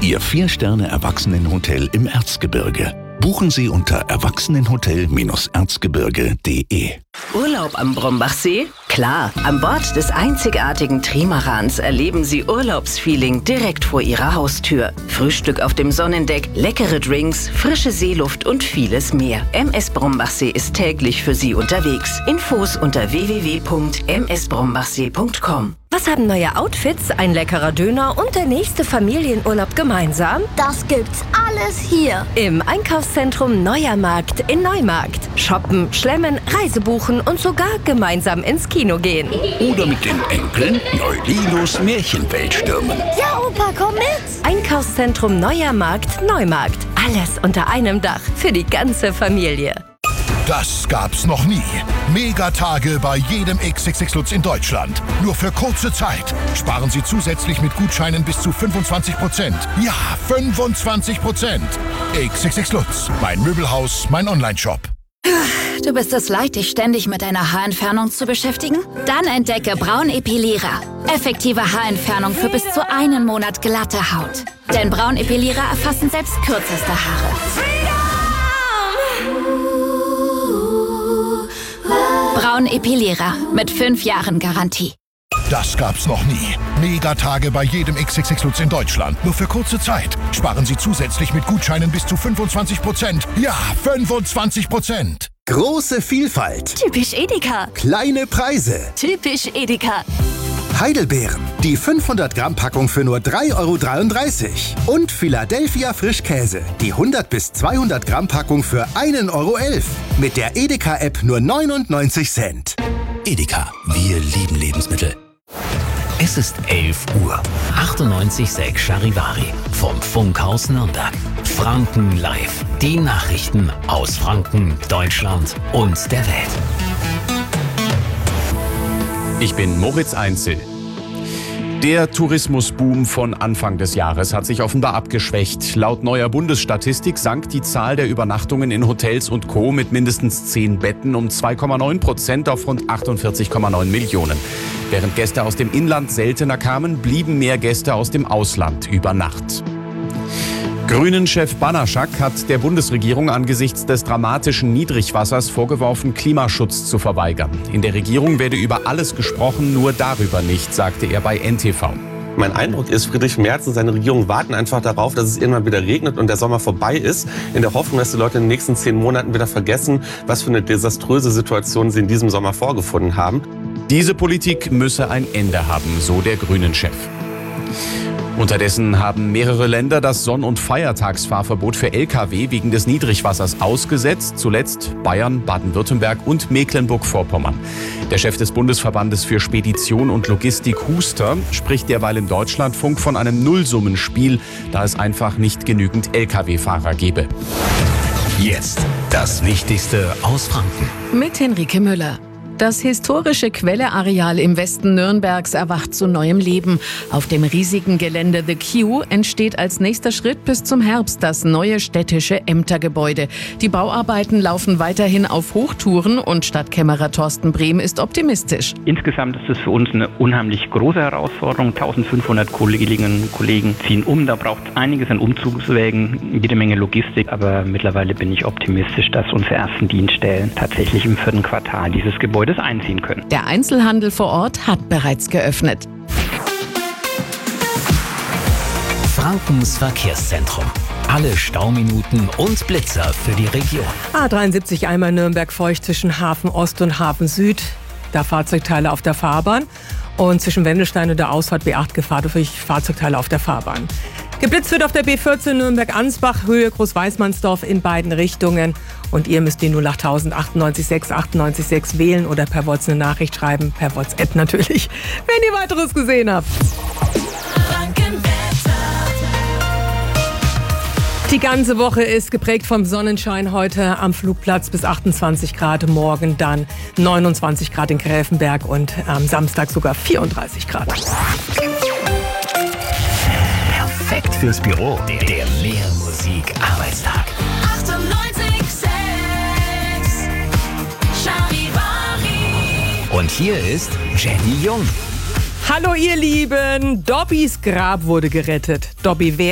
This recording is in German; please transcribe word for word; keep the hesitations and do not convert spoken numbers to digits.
Ihr Vier-Sterne-Erwachsenenhotel im Erzgebirge. Buchen Sie unter erwachsenenhotel erzgebirge punkt de. Urlaub am Brombachsee? Klar, an Bord des einzigartigen Trimarans erleben Sie Urlaubsfeeling direkt vor Ihrer Haustür. Frühstück auf dem Sonnendeck, leckere Drinks, frische Seeluft und vieles mehr. M S Brombachsee ist täglich für Sie unterwegs. Infos unter w w w punkt m s brombachsee punkt com. Was haben neue Outfits, ein leckerer Döner und der nächste Familienurlaub gemeinsam? Das gibt's alles hier. Im Einkaufszentrum Neuer Markt in Neumarkt. Shoppen, schlemmen, Reise buchen und sogar gemeinsam ins Kino gehen. Oder mit den Enkeln Neulilos Märchenwelt stürmen. Ja, Opa, komm mit. Einkaufszentrum Neuer Markt Neumarkt. Alles unter einem Dach für die ganze Familie. Das gab's noch nie. Megatage bei jedem X X X Lutz in Deutschland. Nur für kurze Zeit. Sparen Sie zusätzlich mit Gutscheinen bis zu fünfundzwanzig Prozent. Ja, fünfundzwanzig Prozent. X X X Lutz. Mein Möbelhaus, mein Onlineshop. Du bist es leid, dich ständig mit deiner Haarentfernung zu beschäftigen? Dann entdecke Braun Epilierer. Effektive Haarentfernung für bis zu einen Monat glatte Haut. Denn Braun Epilierer erfassen selbst kürzeste Haare. Braun Epilierer mit fünf Jahren Garantie. Das gab's noch nie. Megatage bei jedem X X X Lutz in Deutschland. Nur für kurze Zeit. Sparen Sie zusätzlich mit Gutscheinen bis zu fünfundzwanzig Prozent. Ja, fünfundzwanzig Prozent. Große Vielfalt. Typisch Edeka. Kleine Preise. Typisch Edeka. Heidelbeeren. Die fünfhundert Gramm Packung für nur drei Euro dreiunddreißig. Und Philadelphia Frischkäse. Die hundert bis zweihundert Gramm Packung für ein Euro elf. Mit der Edeka-App nur neunundneunzig Cent. Edeka, wir lieben Lebensmittel. Es ist elf Uhr. achtundneunzig Komma sechs Charivari vom Funkhaus Nürnberg. Franken live. Die Nachrichten aus Franken, Deutschland und der Welt. Ich bin Moritz Einzel. Der Tourismusboom von Anfang des Jahres hat sich offenbar abgeschwächt. Laut neuer Bundesstatistik sank die Zahl der Übernachtungen in Hotels und Co. mit mindestens zehn Betten um zwei Komma neun Prozent auf rund achtundvierzig Komma neun Millionen. Während Gäste aus dem Inland seltener kamen, blieben mehr Gäste aus dem Ausland über Nacht. Grünen-Chef Banaschak hat der Bundesregierung angesichts des dramatischen Niedrigwassers vorgeworfen, Klimaschutz zu verweigern. In der Regierung werde über alles gesprochen, nur darüber nicht, sagte er bei N T V. Mein Eindruck ist, Friedrich Merz und seine Regierung warten einfach darauf, dass es irgendwann wieder regnet und der Sommer vorbei ist, in der Hoffnung, dass die Leute in den nächsten zehn Monaten wieder vergessen, was für eine desaströse Situation sie in diesem Sommer vorgefunden haben. Diese Politik müsse ein Ende haben, so der Grünen-Chef. Unterdessen haben mehrere Länder das Sonn- und Feiertagsfahrverbot für L K W wegen des Niedrigwassers ausgesetzt. Zuletzt Bayern, Baden-Württemberg und Mecklenburg-Vorpommern. Der Chef des Bundesverbandes für Spedition und Logistik, Huster, spricht derweil im Deutschlandfunk von einem Nullsummenspiel, da es einfach nicht genügend L K W-Fahrer gebe. Jetzt das Wichtigste aus Franken. Mit Henrike Müller. Das historische Quelleareal im Westen Nürnbergs erwacht zu neuem Leben. Auf dem riesigen Gelände The Q entsteht als nächster Schritt bis zum Herbst das neue städtische Ämtergebäude. Die Bauarbeiten laufen weiterhin auf Hochtouren und Stadtkämmerer Thorsten Brehm ist optimistisch. Insgesamt ist es für uns eine unheimlich große Herausforderung. eintausendfünfhundert Kolleginnen und Kollegen ziehen um. Da braucht es einiges an Umzugswegen, jede Menge Logistik. Aber mittlerweile bin ich optimistisch, dass unsere ersten Dienststellen tatsächlich im vierten Quartal dieses Gebäudes einziehen können. Der Einzelhandel vor Ort hat bereits geöffnet. Frankens Verkehrszentrum. Alle Stauminuten und Blitzer für die Region. A dreiundsiebzig einmal Nürnberg feucht zwischen Hafen Ost und Hafen Süd. Da Fahrzeugteile auf der Fahrbahn. Und zwischen Wendelstein und der Ausfahrt B acht Gefahr durch Fahrzeugteile auf der Fahrbahn. Geblitzt wird auf der B vierzehn Nürnberg-Ansbach, Höhe Großweißmannsdorf in beiden Richtungen. Und ihr müsst die null acht null null acht neun sechs acht neun sechs wählen oder per WhatsApp eine Nachricht schreiben, per WhatsApp natürlich, wenn ihr weiteres gesehen habt. Die ganze Woche ist geprägt vom Sonnenschein. Heute am Flugplatz bis achtundzwanzig Grad, morgen dann neunundzwanzig Grad in Gräfenberg und am Samstag sogar vierunddreißig Grad. Perfekt fürs Büro. Der, der Mehr-Musik-Arbeitstag. achtundneunzig Komma sechs Charivari. Und hier ist Jenny Jung. Hallo ihr Lieben, Dobbys Grab wurde gerettet. Dobby wer?